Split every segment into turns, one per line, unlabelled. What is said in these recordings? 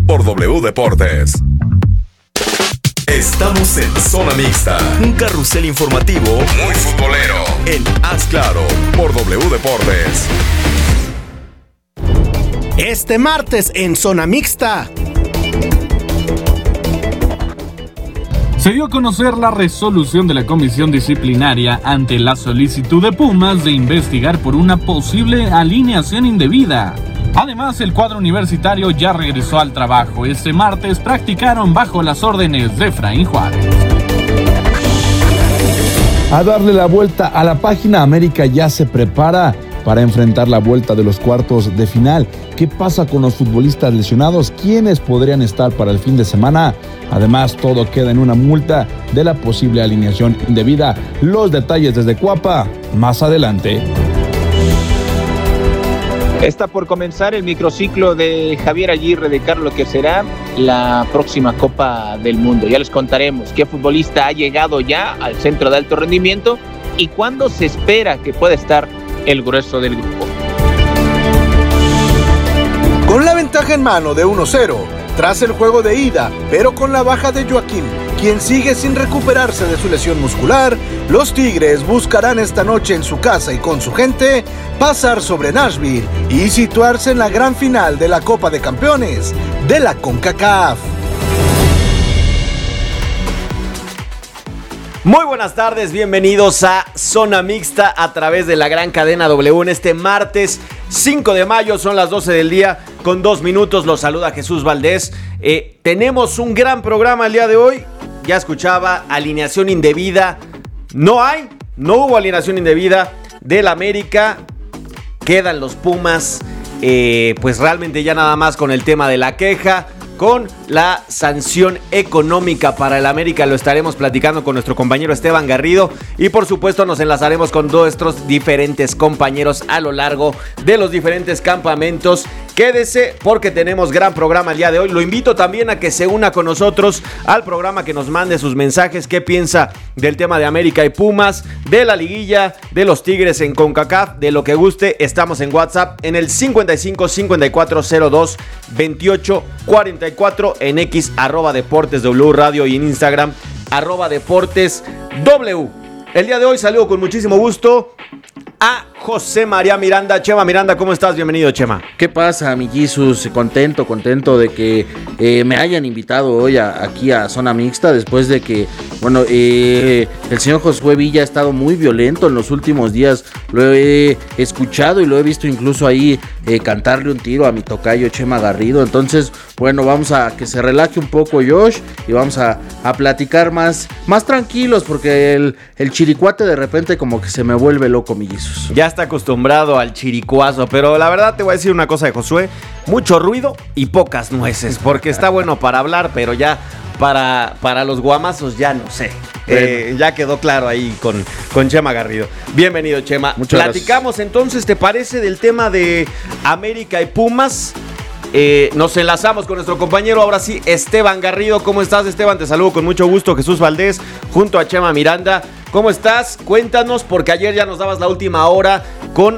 por W Deportes. Estamos en Zona Mixta, un carrusel informativo muy futbolero en Haz Claro por W Deportes.
Este martes en Zona Mixta.
Se dio a conocer la resolución de la comisión disciplinaria ante la solicitud de Pumas de investigar por una posible alineación indebida. Además, el cuadro universitario ya regresó al trabajo. Este martes practicaron bajo las órdenes de Efraín Juárez.
A darle la vuelta a la página, América ya se prepara para enfrentar la vuelta de los cuartos de final. ¿Qué pasa con los futbolistas lesionados? ¿Quiénes podrían estar para el fin de semana? Además, todo queda en una multa de la posible alineación indebida. Los detalles desde Cuapa, más adelante.
Está por comenzar el microciclo de Javier Aguirre de cara a lo que será la próxima Copa del Mundo. Ya les contaremos qué futbolista ha llegado ya al centro de alto rendimiento y cuándo se espera que pueda estar el grueso del grupo.
Con la ventaja en mano de 1-0, tras el juego de ida, pero con la baja de Joaquín, quien sigue sin recuperarse de su lesión muscular, los Tigres buscarán esta noche en su casa y con su gente pasar sobre Nashville y situarse en la gran final de la Copa de Campeones de la CONCACAF.
Muy buenas tardes, bienvenidos a Zona Mixta a través de la gran cadena W en este martes 5 de mayo, son las 12 del día con 2 minutos, los saluda Jesús Valdés. Tenemos un gran programa el día de hoy, ya escuchaba, alineación indebida, no hubo alineación indebida del América, quedan los Pumas, pues realmente ya nada más con el tema de la queja, con la sanción económica para el América. Lo estaremos platicando con nuestro compañero Esteban Garrido y por supuesto nos enlazaremos con nuestros diferentes compañeros a lo largo de los diferentes campamentos. Quédese porque tenemos gran programa el día de hoy. Lo invito también a que se una con nosotros al programa, que nos mande sus mensajes, qué piensa del tema de América y Pumas, de la liguilla, de los Tigres en CONCACAF, de lo que guste. Estamos en WhatsApp en el 55 54 02 28 44, en X @Deportes W Radio y en Instagram @Deportes W. El día de hoy saludo con muchísimo gusto a José María Miranda. Chema Miranda, ¿cómo estás? Bienvenido, Chema.
¿Qué pasa, mi Jesús? Contento de que me hayan invitado hoy aquí a Zona Mixta, después de que, bueno, el señor Josué Villa ha estado muy violento en los últimos días. Lo he escuchado y lo he visto incluso ahí cantarle un tiro a mi tocayo Chema Garrido. Entonces, bueno, vamos a que se relaje un poco Josh y vamos a platicar más tranquilos, porque el chiricuate de repente como que se me vuelve loco, mi Jesús.
Ya está acostumbrado al chiricuazo, pero la verdad te voy a decir una cosa de Josué: mucho ruido y pocas nueces, porque está bueno para hablar, pero ya para los guamazos ya no sé. Ya quedó claro ahí con Chema Garrido. Bienvenido, Chema.
Muchas
Platicamos
gracias.
Entonces, ¿te parece del tema de América y Pumas? Nos enlazamos con nuestro compañero, ahora sí, Esteban Garrido. ¿Cómo estás, Esteban? Te saludo con mucho gusto. Jesús Valdés, junto a Chema Miranda. ¿Cómo estás? Cuéntanos, porque ayer ya nos dabas la última hora con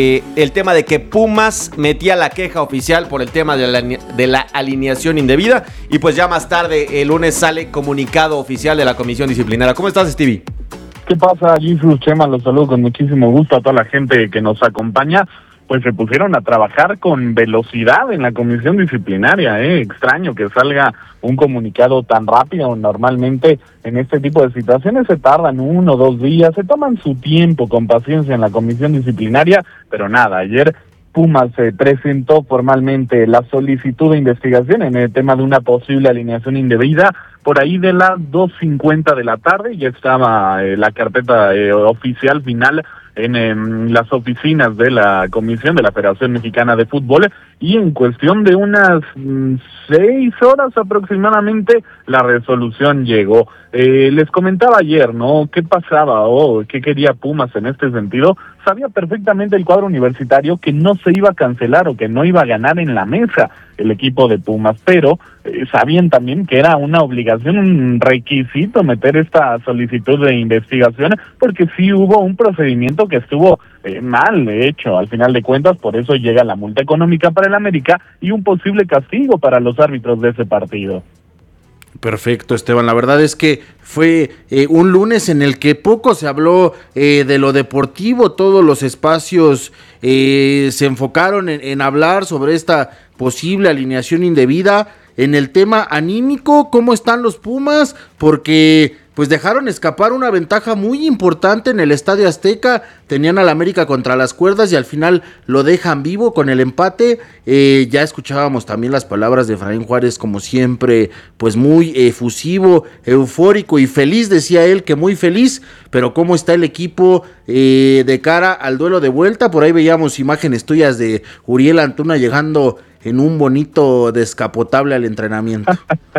el tema de que Pumas metía la queja oficial por el tema de la alineación indebida, y pues ya más tarde, el lunes, sale comunicado oficial de la comisión disciplinaria. ¿Cómo estás, Stevie?
¿Qué pasa, Jesús? Chema, los saludo con muchísimo gusto a toda la gente que nos acompaña. Pues se pusieron a trabajar con velocidad en la comisión disciplinaria, extraño que salga un comunicado tan rápido. Normalmente en este tipo de situaciones se tardan 1 o 2 días, se toman su tiempo con paciencia en la comisión disciplinaria, pero nada, ayer Pumas presentó formalmente la solicitud de investigación en el tema de una posible alineación indebida. Por ahí de las 2:50 de la tarde ya estaba la carpeta oficial final en las oficinas de la Comisión de la Federación Mexicana de Fútbol, y en cuestión de unas 6 horas aproximadamente la resolución llegó. Les comentaba ayer, ¿no?, qué pasaba o qué quería Pumas en este sentido. Sabía perfectamente el cuadro universitario que no se iba a cancelar o que no iba a ganar en la mesa el equipo de Pumas, pero sabían también que era una obligación, un requisito meter esta solicitud de investigación, porque sí hubo un procedimiento que estuvo mal hecho al final de cuentas, por eso llega la multa económica para el América y un posible castigo para los árbitros de ese partido.
Perfecto, Esteban. La verdad es que fue un lunes en el que poco se habló de lo deportivo. Todos los espacios se enfocaron en hablar sobre esta posible alineación indebida. En el tema anímico, ¿cómo están los Pumas? Porque pues dejaron escapar una ventaja muy importante en el Estadio Azteca. Tenían al América contra las cuerdas y al final lo dejan vivo con el empate. Ya escuchábamos también las palabras de Efraín Juárez, como siempre, pues muy efusivo, eufórico y feliz, decía él, que muy feliz. Pero ¿cómo está el equipo de cara al duelo de vuelta? Por ahí veíamos imágenes tuyas de Uriel Antuna llegando en un bonito descapotable al entrenamiento.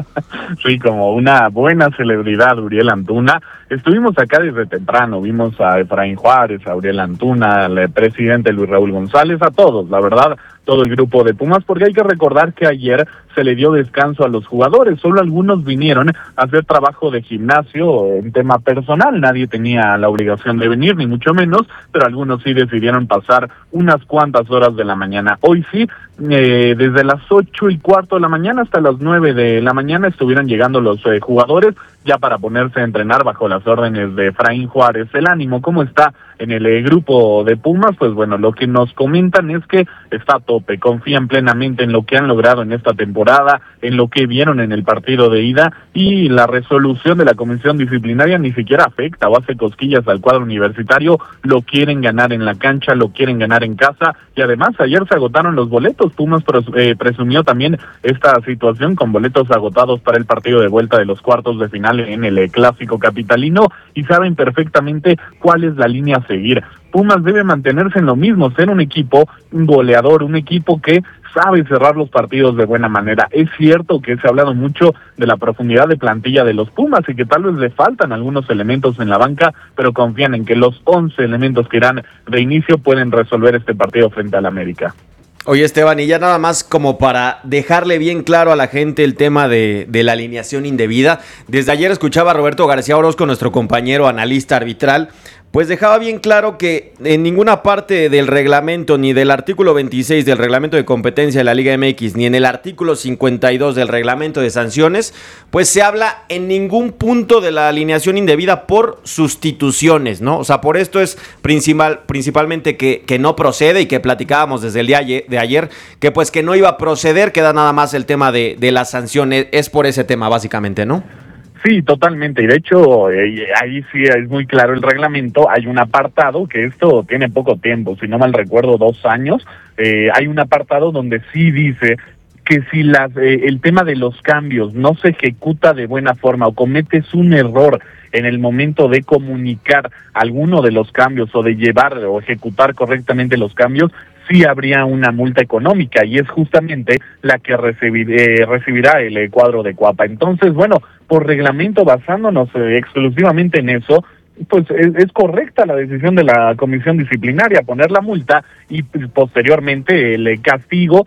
Sí, como una buena celebridad, Uriel Antuna. Estuvimos acá desde temprano, vimos a Efraín Juárez, a Uriel Antuna, al presidente Luis Raúl González, a todos, la verdad, todo el grupo de Pumas, porque hay que recordar que ayer se le dio descanso a los jugadores, solo algunos vinieron a hacer trabajo de gimnasio en tema personal, nadie tenía la obligación de venir, ni mucho menos, pero algunos sí decidieron pasar unas cuantas horas de la mañana. Hoy sí, desde las 8:15 de la mañana hasta las 9 de la mañana estuvieron llegando los jugadores, ya para ponerse a entrenar bajo las órdenes de Efraín Juárez. El ánimo, ¿cómo está en el grupo de Pumas? Pues bueno, lo que nos comentan es que está a tope, confían plenamente en lo que han logrado en esta temporada, en lo que vieron en el partido de ida, y la resolución de la comisión disciplinaria ni siquiera afecta o hace cosquillas al cuadro universitario. Lo quieren ganar en la cancha, lo quieren ganar en casa, y además ayer se agotaron los boletos. Pumas presumió también esta situación con boletos agotados para el partido de vuelta de los cuartos de final en el clásico capitalino, y saben perfectamente cuál es la línea a seguir. Pumas debe mantenerse en lo mismo, ser un equipo goleador, un equipo que sabe cerrar los partidos de buena manera. Es cierto que se ha hablado mucho de la profundidad de plantilla de los Pumas y que tal vez le faltan algunos elementos en la banca, pero confían en que los 11 elementos que irán de inicio pueden resolver este partido frente al América.
Oye, Esteban, y ya nada más como para dejarle bien claro a la gente el tema de la alineación indebida. Desde ayer escuchaba a Roberto García Orozco, nuestro compañero analista arbitral, pues dejaba bien claro que en ninguna parte del reglamento, ni del artículo 26 del reglamento de competencia de la Liga MX, ni en el artículo 52 del reglamento de sanciones, pues se habla en ningún punto de la alineación indebida por sustituciones, ¿no? O sea, por esto es principalmente que no procede, y que platicábamos desde el día de ayer, que pues que no iba a proceder, queda nada más el tema de las sanciones, es por ese tema básicamente, ¿no?
Sí, totalmente, y de hecho ahí sí es muy claro el reglamento. Hay un apartado, que esto tiene poco tiempo, si no mal recuerdo 2 años, hay un apartado donde sí dice que si el tema de los cambios no se ejecuta de buena forma o cometes un error en el momento de comunicar alguno de los cambios o de llevar o ejecutar correctamente los cambios, sí habría una multa económica, y es justamente la que recibirá el cuadro de Cuapa. Entonces, bueno, por reglamento, basándonos exclusivamente en eso, pues es correcta la decisión de la comisión disciplinaria, poner la multa y posteriormente el castigo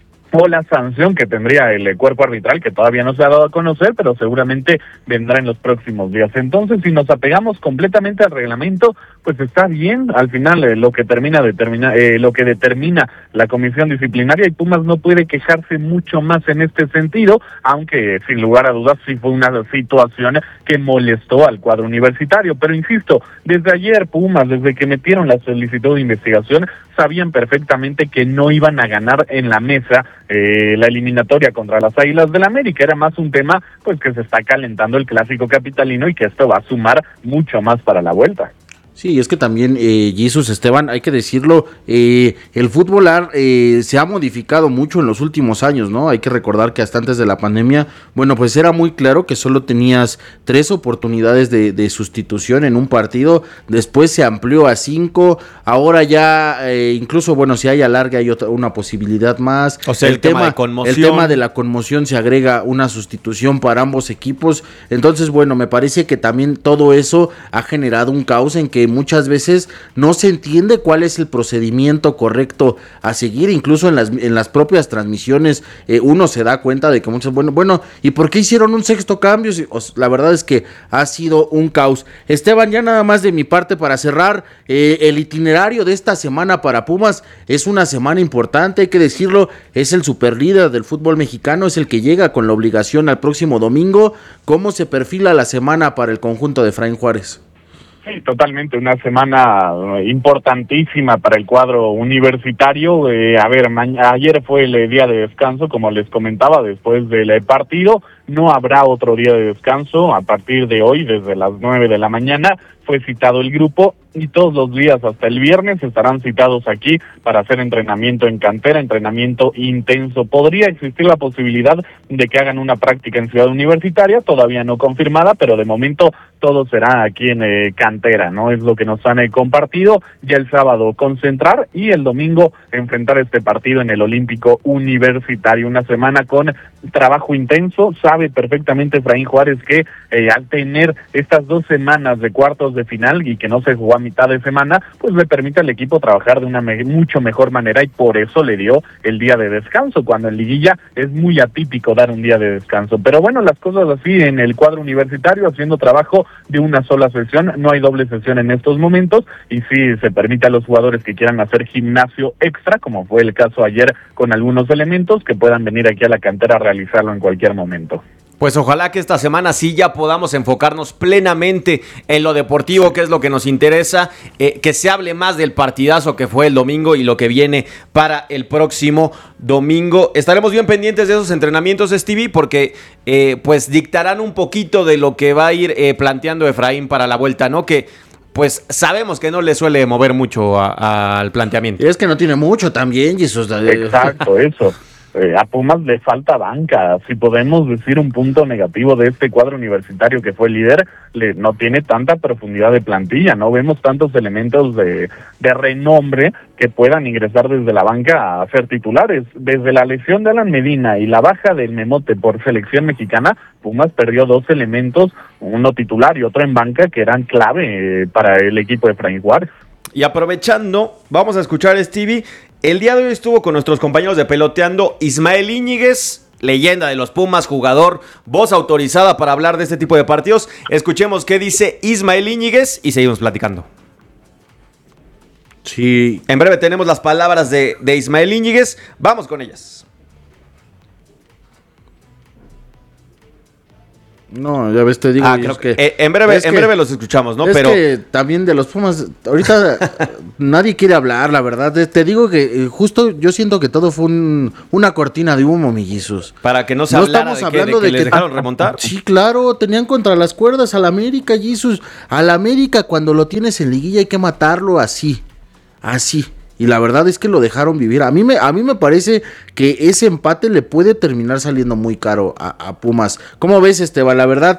o la sanción que tendría el cuerpo arbitral, que todavía no se ha dado a conocer, pero seguramente vendrá en los próximos días. Entonces, si nos apegamos completamente al reglamento, pues está bien. Al final, lo que determina la comisión disciplinaria, y Pumas no puede quejarse mucho más en este sentido, aunque sin lugar a dudas sí fue una situación que molestó al cuadro universitario. Pero insisto, desde ayer Pumas, desde que metieron la solicitud de investigación, sabían perfectamente que no iban a ganar en la mesa la eliminatoria contra las Águilas del América. Era más un tema pues que se está calentando el clásico capitalino, y que esto va a sumar mucho más para la vuelta.
Sí, es que también, Jesús, Esteban, hay que decirlo, el fútbol se ha modificado mucho en los últimos años, ¿no? Hay que recordar que hasta antes de la pandemia, bueno, pues era muy claro que solo tenías 3 oportunidades de sustitución en un partido, después se amplió a 5, ahora ya incluso, bueno, si hay alargue hay una posibilidad más.
O sea, el tema de conmoción.
El tema de la conmoción, se agrega una sustitución para ambos equipos. Entonces, bueno, me parece que también todo eso ha generado un caos en que muchas veces no se entiende cuál es el procedimiento correcto a seguir, incluso en las propias transmisiones uno se da cuenta de que muchos, bueno, ¿y por qué hicieron un sexto cambio? La verdad es que ha sido un caos. Esteban, ya nada más de mi parte para cerrar, el itinerario de esta semana para Pumas es una semana importante, hay que decirlo, es el superlíder del fútbol mexicano, es el que llega con la obligación al próximo domingo. ¿Cómo se perfila la semana para el conjunto de Efraín Juárez?
Sí, totalmente, una semana importantísima para el cuadro universitario. Ayer fue el día de descanso, como les comentaba, después del partido. No habrá otro día de descanso. A partir de hoy, desde las 9 de la mañana, fue citado el grupo y todos los días hasta el viernes estarán citados aquí para hacer entrenamiento en cantera, entrenamiento intenso. Podría existir la posibilidad de que hagan una práctica en Ciudad Universitaria, todavía no confirmada, pero de momento todo será aquí en cantera, ¿no? Es lo que nos han compartido. Ya el sábado concentrar y el domingo enfrentar este partido en el Olímpico Universitario. Una semana con trabajo intenso. Sabe perfectamente Efraín Juárez que al tener estas 2 semanas de cuartos de final y que no se jugó a mitad de semana, pues le permite al equipo trabajar de una mucho mejor manera y por eso le dio el día de descanso, cuando en liguilla es muy atípico dar un día de descanso. Pero bueno, las cosas así en el cuadro universitario, haciendo trabajo de una sola sesión, no hay doble sesión en estos momentos y sí se permite a los jugadores que quieran hacer gimnasio extra, como fue el caso ayer con algunos elementos, que puedan venir aquí a la cantera a realizarlo en cualquier momento.
Pues ojalá que esta semana sí ya podamos enfocarnos plenamente en lo deportivo, que es lo que nos interesa, que se hable más del partidazo que fue el domingo y lo que viene para el próximo domingo. Estaremos bien pendientes de esos entrenamientos, Stevie, porque pues dictarán un poquito de lo que va a ir planteando Efraín para la vuelta, ¿no? Que pues sabemos que no le suele mover mucho al planteamiento.
Y es que no tiene mucho también, Jesús.
Exacto, eso. A Pumas le falta banca. Si podemos decir un punto negativo de este cuadro universitario que fue líder, no tiene tanta profundidad de plantilla, no vemos tantos elementos de renombre que puedan ingresar desde la banca a ser titulares. Desde la lesión de Alan Medina y la baja del Memote por selección mexicana, Pumas perdió 2 elementos, uno titular y otro en banca, que eran clave para el equipo de Efraín Juárez.
Y aprovechando, vamos a escuchar a Stevie. El día de hoy estuvo con nuestros compañeros de Peloteando Ismael Íñiguez, leyenda de los Pumas, jugador, voz autorizada para hablar de este tipo de partidos. Escuchemos qué dice Ismael Íñiguez y seguimos platicando.
Sí.
En breve tenemos las palabras de Ismael Íñiguez. Vamos con ellas.
No, ya ves, te digo.
Creo que en breve los escuchamos, ¿no? Pero
que también de los Pumas, ahorita nadie quiere hablar, la verdad. Te digo que justo yo siento que todo fue una cortina de humo, mi Jesús.
Para que no se hablara de que les dejaron remontar.
Sí, claro, tenían contra las cuerdas al América, Jesús. Al América, cuando lo tienes en liguilla hay que matarlo así. Y la verdad es que lo dejaron vivir. A mí me parece que ese empate le puede terminar saliendo muy caro a Pumas. ¿Cómo ves, Esteban? La verdad,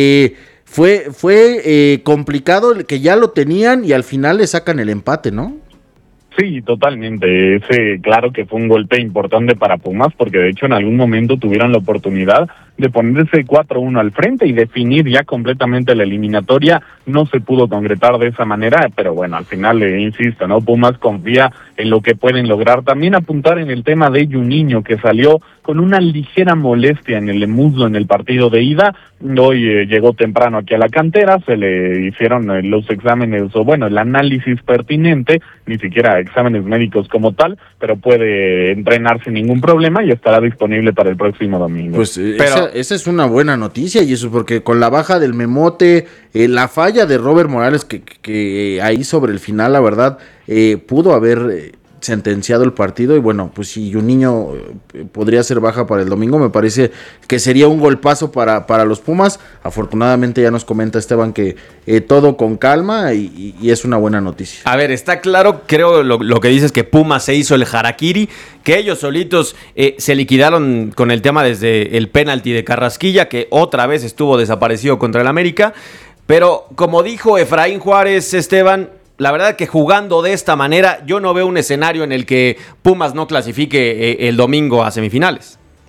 fue complicado que ya lo tenían y al final le sacan el empate, ¿no?
Sí, totalmente. Claro que fue un golpe importante para Pumas, porque de hecho en algún momento tuvieron la oportunidad de ponerse 4-1 al frente y definir ya completamente la eliminatoria. No se pudo concretar de esa manera, pero bueno, al final insisto, ¿no? Pumas confía en lo que pueden lograr. También apuntar en el tema de Juninho, que salió con una ligera molestia en el muslo en el partido de ida. Hoy llegó temprano aquí a la cantera, se le hicieron los exámenes, o bueno, el análisis pertinente, ni siquiera exámenes médicos como tal, pero puede entrenar sin ningún problema y estará disponible para el próximo domingo.
Pues esa es una buena noticia, y eso porque con la baja del Memote, la falla de Robert Morales que ahí sobre el final, la verdad, pudo haber sentenciado el partido, y bueno, pues si Juninho podría ser baja para el domingo, me parece que sería un golpazo para los Pumas. Afortunadamente ya nos comenta Esteban que todo con calma y es una buena noticia.
A ver, está claro, creo lo que dices, que Pumas se hizo el harakiri, que ellos solitos se liquidaron con el tema desde el penalti de Carrasquilla, que otra vez estuvo desaparecido contra el América, pero como dijo Efraín Juárez, Esteban, la verdad que jugando de esta manera, yo no veo un escenario en el que Pumas no clasifique el domingo a semifinales.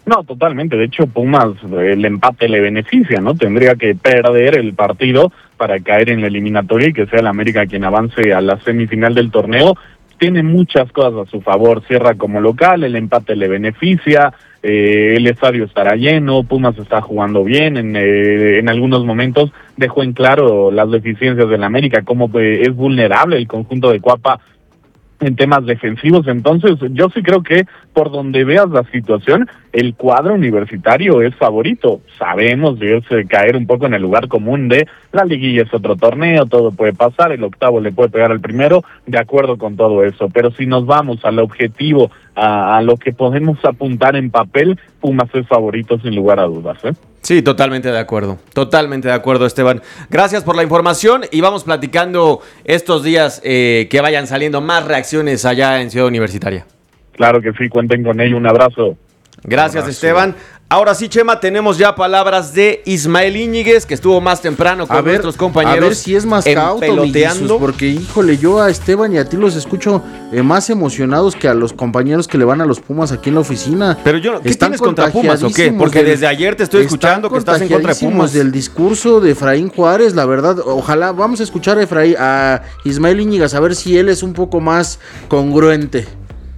No, totalmente. De hecho, Pumas, el empate le beneficia, ¿no? Tendría que perder el partido para caer en la eliminatoria y que sea el América quien avance a la semifinal del torneo. Tiene muchas cosas a su favor. Cierra como local, el empate le beneficia, el estadio estará lleno, Pumas está jugando bien, en algunos momentos dejó en claro las deficiencias del América, cómo es vulnerable el conjunto de Cuapa en temas defensivos. Entonces yo sí creo que por donde veas la situación, el cuadro universitario es favorito. Sabemos de caer un poco en el lugar común de la liguilla es otro torneo, todo puede pasar, el octavo le puede pegar al primero, de acuerdo con todo eso, pero si nos vamos al objetivo, a lo que podemos apuntar en papel, Pumas es favorito sin lugar a dudas, ¿eh?
Sí, totalmente de acuerdo, Esteban. Gracias por la información y vamos platicando estos días que vayan saliendo más reacciones allá en Ciudad Universitaria.
Claro que sí, cuenten con ello, un abrazo.
Gracias, Esteban. Ahora sí, Chema, tenemos ya palabras de Ismael Íñiguez, que estuvo más temprano con nuestros compañeros.
A ver si es más cauto,
peloteando.
Porque, híjole, yo a Esteban y a ti los escucho más emocionados que a los compañeros que le van a los Pumas aquí en la oficina.
Pero yo, ¿qué tienes contra Pumas o qué? Porque desde ayer te estoy escuchando que estás en contra de Pumas.
Del discurso de Efraín Juárez, la verdad, ojalá, vamos a escuchar a Ismael Íñiguez, a ver si él es un poco más congruente.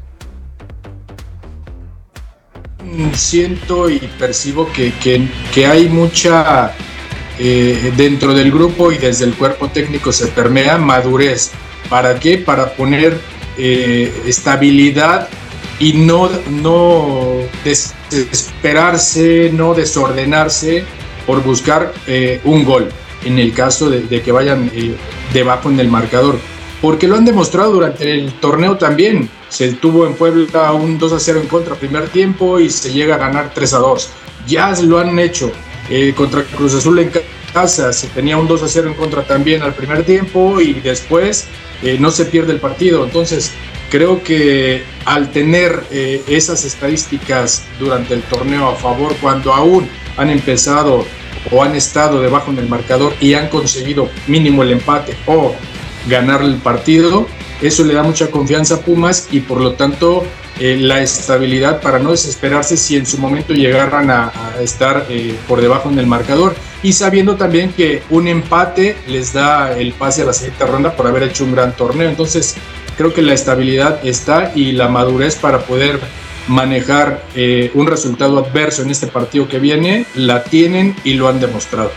Siento y percibo que hay mucha dentro del grupo y desde el cuerpo técnico se permea madurez. ¿Para qué? Para poner estabilidad y no desesperarse, no desordenarse por buscar un gol en el caso de que vayan debajo en el marcador, porque lo han demostrado durante el torneo también. Se tuvo en Puebla un 2-0 en contra primer tiempo y se llega a ganar 3-2. Ya lo han hecho contra Cruz Azul en casa, se tenía un 2-0 en contra también al primer tiempo y después no se pierde el partido. Entonces creo que al tener esas estadísticas durante el torneo a favor, cuando aún han empezado o han estado debajo en el marcador y han conseguido mínimo el empate o ganar el partido, eso le da mucha confianza a Pumas y por lo tanto la estabilidad para no desesperarse si en su momento llegaran a estar por debajo en el marcador, y sabiendo también que un empate les da el pase a la siguiente ronda por haber hecho un gran torneo. Entonces creo que la estabilidad está y la madurez para poder manejar un resultado adverso en este partido que viene la tienen y lo han demostrado.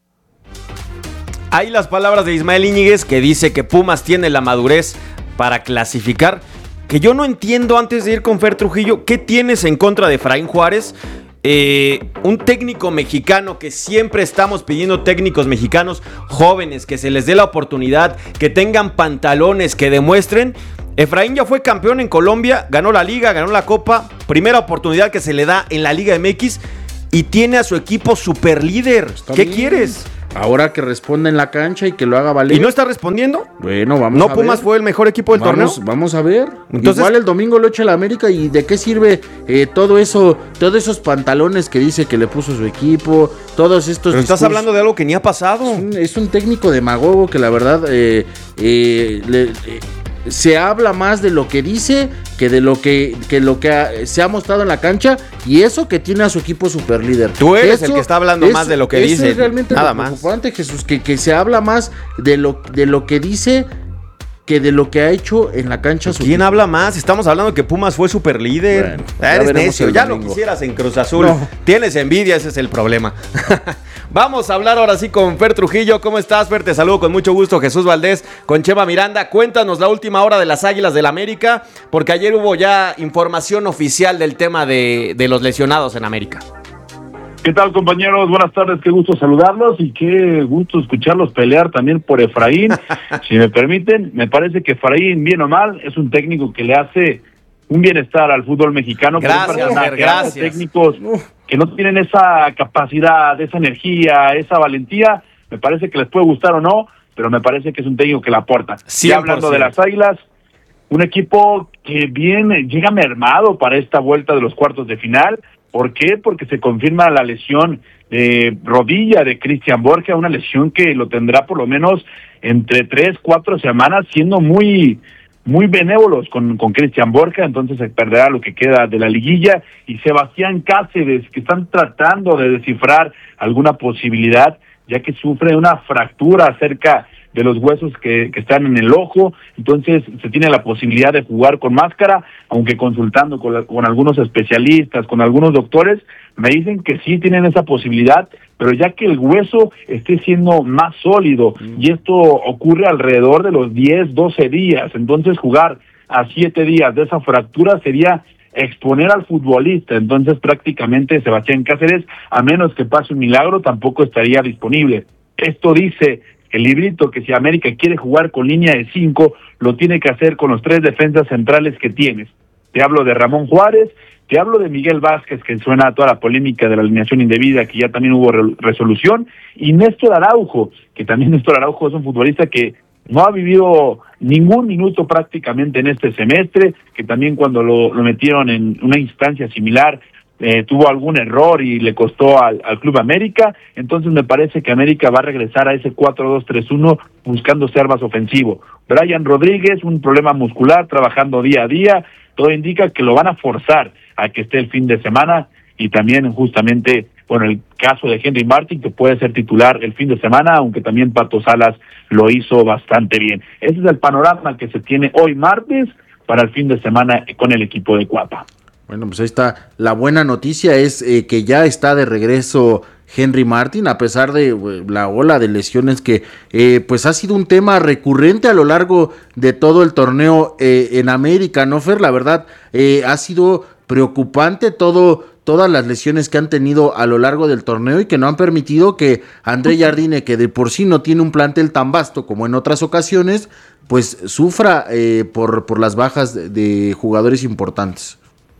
Hay las palabras de Ismael Íñiguez, que dice que Pumas tiene la madurez para clasificar. Que yo no entiendo, antes de ir con Fer Trujillo, ¿qué tienes en contra de Efraín Juárez? Un técnico mexicano, que siempre estamos pidiendo técnicos mexicanos jóvenes, que se les dé la oportunidad, que tengan pantalones, que demuestren. Efraín ya fue campeón en Colombia, ganó la Liga, ganó la Copa, primera oportunidad que se le da en la Liga MX y tiene a su equipo super líder. ¿Qué quieres?
Ahora que responda en la cancha y que lo haga valer.
¿Y no está respondiendo?
Bueno, vamos a ver.
¿No Pumas fue el mejor equipo del torneo?
Vamos a ver.
Entonces,
igual el domingo lo echa el América, y ¿de qué sirve todos esos pantalones que dice que le puso su equipo? Todos estos.
Pero estás hablando de algo que ni ha pasado.
Es un técnico demagogo que la verdad se habla más de lo que dice que de lo que se ha mostrado en la cancha, y eso que tiene a su equipo super líder.
Tú eres el que está hablando más de lo que dice.
Es realmente
nada
lo
más
preocupante, Jesús, que se habla más de lo que dice que de lo que ha hecho en la cancha.
¿Quién habla más? Estamos hablando de que Pumas fue super líder. Bueno, eres necio, ya lo quisieras en Cruz Azul. No. Tienes envidia, ese es el problema. Vamos a hablar ahora sí con Fer Trujillo. ¿Cómo estás, Fer? Te saludo con mucho gusto. Jesús Valdés con Chema Miranda. Cuéntanos la última hora de las Águilas del América, porque ayer hubo ya información oficial del tema de los lesionados en América.
¿Qué tal, compañeros? Buenas tardes, qué gusto saludarlos y qué gusto escucharlos pelear también por Efraín. Si me permiten, me parece que Efraín, bien o mal, es un técnico que le hace un bienestar al fútbol mexicano.
Gracias.
Técnicos que no tienen esa capacidad, esa energía, esa valentía, me parece que les puede gustar o no, pero me parece que es un técnico que la aporta.
100%.
Ya hablando de las Águilas, un equipo que bien llega mermado para esta vuelta de los cuartos de final. ¿Por qué? Porque se confirma la lesión de rodilla de Cristian Borja, una lesión que lo tendrá por lo menos entre 3-4 semanas, siendo muy muy benévolos con Cristian Borja, entonces se perderá lo que queda de la liguilla, y Sebastián Cáceres, que están tratando de descifrar alguna posibilidad, ya que sufre una fractura cerca de los huesos que están en el ojo, entonces se tiene la posibilidad de jugar con máscara, aunque consultando con algunos especialistas, con algunos doctores, me dicen que sí tienen esa posibilidad, pero ya que el hueso esté siendo más sólido, y esto ocurre alrededor de los 10, 12 días, entonces jugar a 7 días de esa fractura sería exponer al futbolista, entonces prácticamente Sebastián Cáceres, a menos que pase un milagro, tampoco estaría disponible. Esto dice el librito que si América quiere jugar con línea de 5, lo tiene que hacer con los 3 defensas centrales que tienes. Te hablo de Ramón Juárez, te hablo de Miguel Vázquez, que suena a toda la polémica de la alineación indebida, que ya también hubo resolución, y Néstor Araujo, que también Néstor Araujo es un futbolista que no ha vivido ningún minuto prácticamente en este semestre, que también cuando lo metieron en una instancia similar, tuvo algún error y le costó al Club América. Entonces me parece que América va a regresar a ese 4-2-3-1 buscando ser más ofensivo. Brian Rodríguez, un problema muscular, trabajando día a día, todo indica que lo van a forzar a que esté el fin de semana, y también justamente, bueno, el caso de Henry Martin, que puede ser titular el fin de semana, aunque también Pato Salas lo hizo bastante bien. Ese es el panorama que se tiene hoy martes para el fin de semana con el equipo de Cuapa.
Bueno, pues ahí está. La buena noticia es que ya está de regreso Henry Martin, a pesar de la ola de lesiones que pues ha sido un tema recurrente a lo largo de todo el torneo en América, ¿no, Fer? La verdad, ha sido preocupante todas las lesiones que han tenido a lo largo del torneo y que no han permitido que André Jardine, que de por sí no tiene un plantel tan vasto como en otras ocasiones, pues sufra por las bajas de jugadores importantes.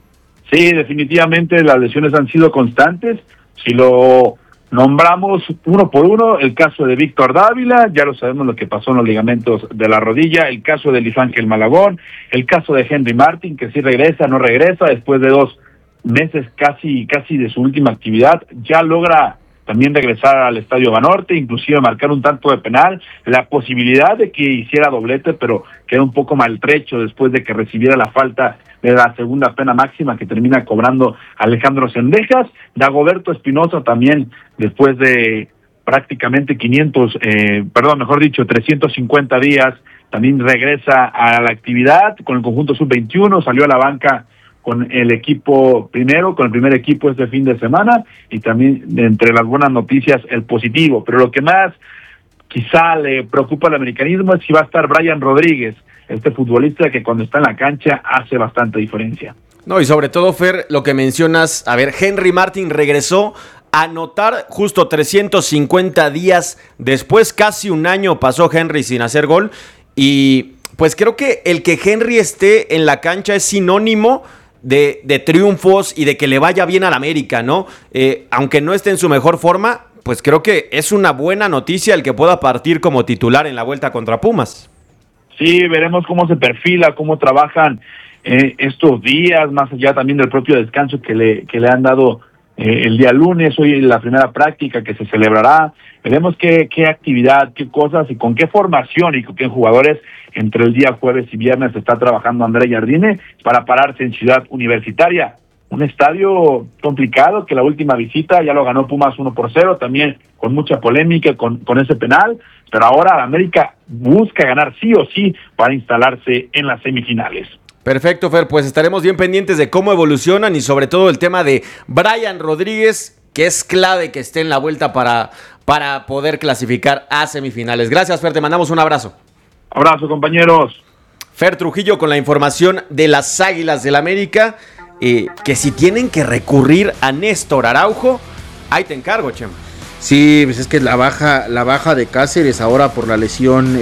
Sí, definitivamente las lesiones han sido constantes. Si lo nombramos uno por uno, el caso de Víctor Dávila, ya lo sabemos lo que pasó en los ligamentos de la rodilla, el caso de Luis Ángel Malagón, el caso de Henry Martin, que sí regresa, no regresa, después de 2 meses casi de su última actividad, ya logra también regresar al Estadio Banorte, inclusive marcar un tanto de penal, la posibilidad de que hiciera doblete, pero queda un poco maltrecho después de que recibiera la falta de la segunda pena máxima que termina cobrando Alejandro Cendejas. Dagoberto Espinosa también, después de prácticamente 350 días, también regresa a la actividad con el conjunto sub-21, salió a la banca con el equipo primero, con el primer equipo este fin de semana, y también entre las buenas noticias el positivo, pero lo que más quizá le preocupa al americanismo es si va a estar Brian Rodríguez, este futbolista que cuando está en la cancha hace bastante diferencia.
No, y sobre todo, Fer, lo que mencionas, a ver, Henry Martin regresó a anotar justo 350 días después, casi un año pasó Henry sin hacer gol, y pues creo que el que Henry esté en la cancha es sinónimo de triunfos y de que le vaya bien al América, ¿no? Aunque no esté en su mejor forma, pues creo que es una buena noticia el que pueda partir como titular en la vuelta contra Pumas.
Sí, veremos cómo se perfila, cómo trabajan estos días, más allá también del propio descanso que le han dado el día lunes, hoy la primera práctica que se celebrará. Veremos qué actividad, qué cosas y con qué formación y con qué jugadores entre el día jueves y viernes está trabajando André Jardine para pararse en Ciudad Universitaria. Un estadio complicado que la última visita ya lo ganó Pumas 1-0, también con mucha polémica con ese penal, pero ahora América busca ganar sí o sí para instalarse en las semifinales.
Perfecto, Fer, pues estaremos bien pendientes de cómo evolucionan y sobre todo el tema de Brian Rodríguez, que es clave que esté en la vuelta para poder clasificar a semifinales. Gracias, Fer, te mandamos un abrazo.
Abrazo, compañeros.
Fer Trujillo con la información de las Águilas del América, que si tienen que recurrir a Néstor Araujo, ahí te encargo, Chema.
Sí, pues es que la baja de Cáceres ahora por la lesión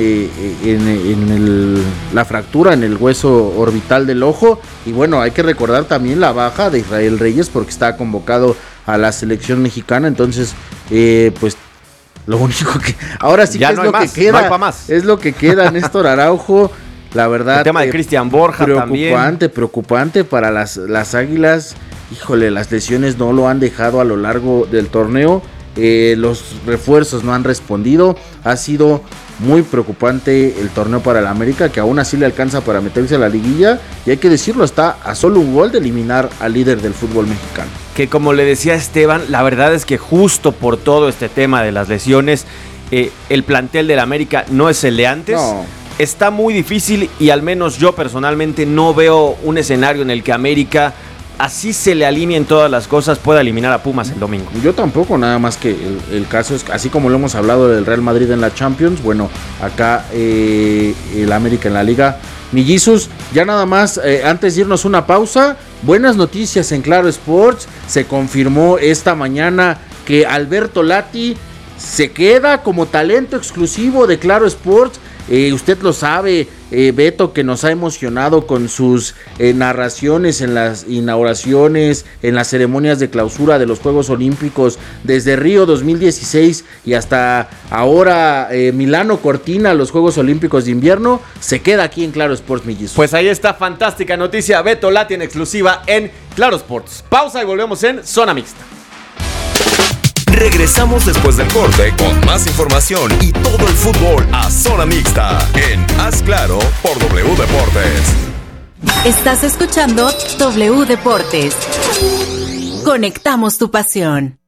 la fractura en el hueso orbital del ojo, y bueno, hay que recordar también la baja de Israel Reyes porque está convocado a la selección mexicana, entonces pues lo único que ahora sí ya que no es lo más, que queda, no es lo que queda Néstor Araujo, la verdad. El
tema de Cristian Borja
preocupante para las Águilas. Híjole, las lesiones no lo han dejado a lo largo del torneo. los refuerzos no han respondido. Ha sido muy preocupante el torneo para el América, que aún así le alcanza para meterse a la liguilla, y hay que decirlo, está a solo un gol de eliminar al líder del fútbol mexicano.
Que como le decía Esteban, la verdad es que justo por todo este tema de las lesiones, el plantel del América no es el de antes.
No.
Está muy difícil y al menos yo personalmente no veo un escenario en el que América, así se le alineen todas las cosas, pueda eliminar a Pumas el domingo.
Yo tampoco, nada más que el caso es, así como lo hemos hablado del Real Madrid en la Champions, bueno, acá el América en la Liga. Mi Jesus, ya nada más, antes de irnos una pausa, buenas noticias en Claro Sports. Se confirmó esta mañana que Alberto Lati se queda como talento exclusivo de Claro Sports. Usted lo sabe, Beto, que nos ha emocionado con sus narraciones en las inauguraciones, en las ceremonias de clausura de los Juegos Olímpicos, desde Río 2016 y hasta ahora Milano Cortina, los Juegos Olímpicos de invierno. Se queda aquí en Claro Sports, Millis.
Pues ahí está, fantástica noticia, Beto Lati en exclusiva en Claro Sports. Pausa y volvemos en Zona Mixta.
Regresamos después del corte con más información y todo el fútbol a Zona Mixta en Haz Claro por W Deportes.
Estás escuchando W Deportes. Conectamos tu pasión.